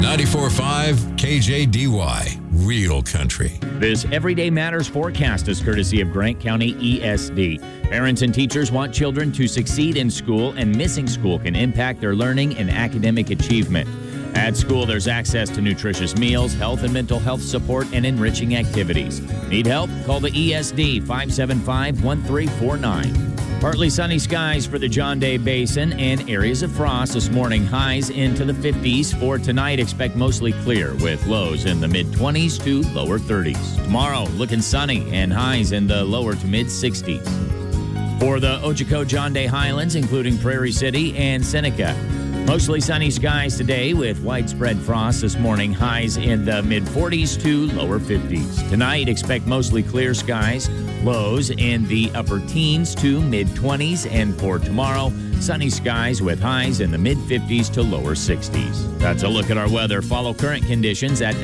94.5 KJDY, Real Country. This Everyday Matters forecast is courtesy of Grant County ESD. Parents and teachers want children to succeed in school, and missing school can impact their learning and academic achievement. At school, there's access to nutritious meals, health and mental health support, and enriching activities. Need help? Call the ESD 575-1349. Partly sunny skies for the John Day Basin and areas of frost this morning. Highs into the 50s. For tonight, expect mostly clear with lows in the mid-20s to lower 30s. Tomorrow, looking sunny and highs in the lower to mid-60s. For the Ochoco John Day Highlands, including Prairie City and Seneca, mostly sunny skies today with widespread frost this morning. Highs in the mid-40s to lower 50s. Tonight, expect mostly clear skies. Lows in the upper teens to mid-20s. And for tomorrow, sunny skies with highs in the mid-50s to lower 60s. That's a look at our weather. Follow current conditions at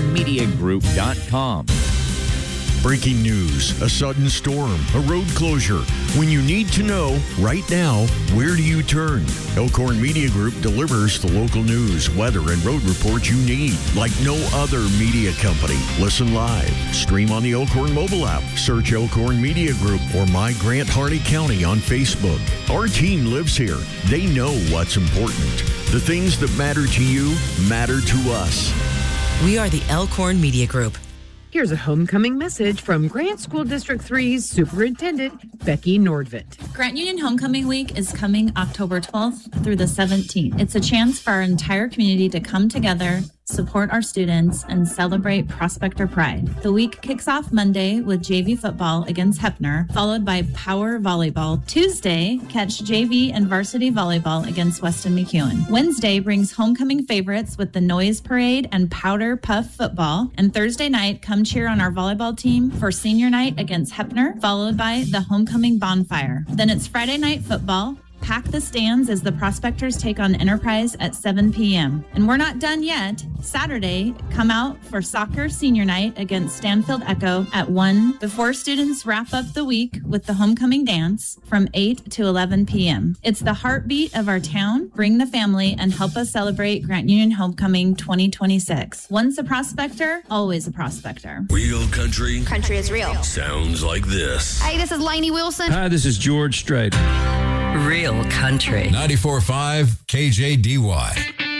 elkhornmediagroup.com. Breaking news, a sudden storm, a road closure. When you need to know right now, where do you turn? Elkhorn Media Group delivers the local news, weather, and road reports you need like no other media company. Listen live, stream on the Elkhorn mobile app, search Elkhorn Media Group or My Grant Hardy County on Facebook. Our team lives here. They know what's important. The things that matter to you matter to us. We are the Elkhorn Media Group. Here's a homecoming message from Grant School District 3's Superintendent, Becky Nordvit. Grant Union Homecoming Week is coming October 12th through the 17th. It's a chance for our entire community to come together, support our students, and celebrate Prospector Pride. The week kicks off Monday with JV football against Heppner, followed by Power Volleyball. Tuesday, catch JV and varsity volleyball against Weston McEwen. Wednesday brings homecoming favorites with the Noise Parade and Powder Puff football. And Thursday night, come cheer on our volleyball team for senior night against Heppner, followed by the homecoming bonfire. Then it's Friday night football. Pack the stands as the Prospectors take on Enterprise at 7 p.m. And we're not done yet. Saturday, come out for soccer senior night against Stanfield Echo at 1 before students wrap up the week with the homecoming dance from 8 to 11 p.m. It's the heartbeat of our town. Bring the family and help us celebrate Grant Union Homecoming 2026. Once a Prospector, always a Prospector. Real country. Country is real. Sounds like this. Hey, this is Lainey Wilson. Hi, this is George Strait. Real Country. 94.5 KJDY.